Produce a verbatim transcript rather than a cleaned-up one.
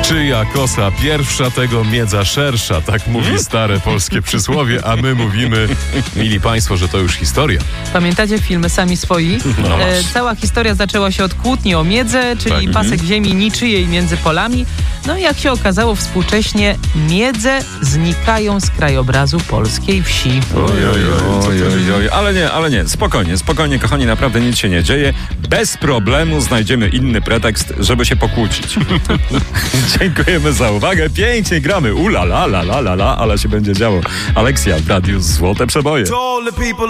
Czyja kosa pierwsza, tego miedza szersza. Tak mówi stare polskie przysłowie, a my mówimy, mili państwo, że to już historia. Pamiętacie film Sami swoi? No e, cała historia zaczęła się od kłótni o miedzę, czyli Tak. pasek ziemi niczyjej między polami. No i jak się okazało współcześnie, miedze znikają z krajobrazu polskiej wsi. Oj, oj, oj, oj, oj, ale nie, ale nie, spokojnie, spokojnie, kochani, naprawdę nic się nie dzieje. Bez problemu znajdziemy inny pretekst, żeby się pokłócić. Dziękujemy za uwagę, pięknie gramy, ula la la la la la, ale się będzie działo. Aleksja w radiu Złote Przeboje.